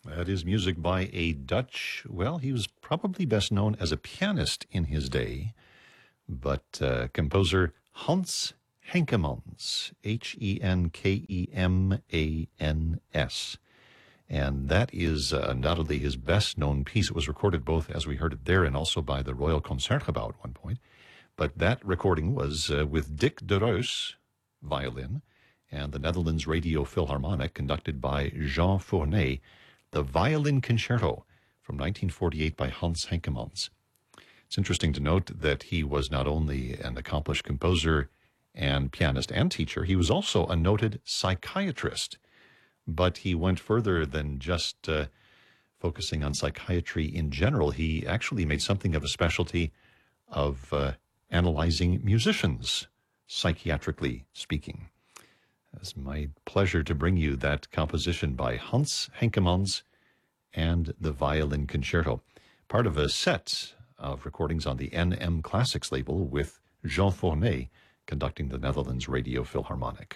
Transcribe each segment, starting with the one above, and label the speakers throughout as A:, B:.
A: That is music by a Dutch, well, he was probably best known as a pianist in his day, but composer Hans Henkemans, Henkemans. And that is undoubtedly his best known piece. It was recorded both, as we heard it there, and also by the Royal Concertgebouw at one point. But that recording was with Dick de Reus, violin, and the Netherlands Radio Philharmonic, conducted by Jean Fournet, the Violin Concerto from 1948 by Hans Henkemans. It's interesting to note that he was not only an accomplished composer and pianist and teacher, he was also a noted psychiatrist. But he went further than just focusing on psychiatry in general. He actually made something of a specialty of analyzing musicians, psychiatrically speaking. It's my pleasure to bring you that composition by Hans Henkemans and the Violin Concerto, part of a set of recordings on the NM Classics label with Jean Fournet conducting the Netherlands Radio Philharmonic.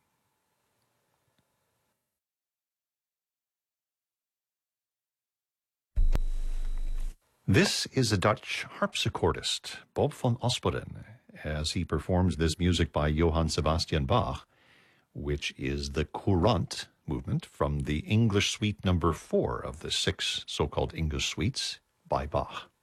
A: This is a Dutch harpsichordist, Bob van Osperen, as he performs this music by Johann Sebastian Bach, which is the Courant movement from the English Suite number 4 of the 6 so-called English suites by Bach.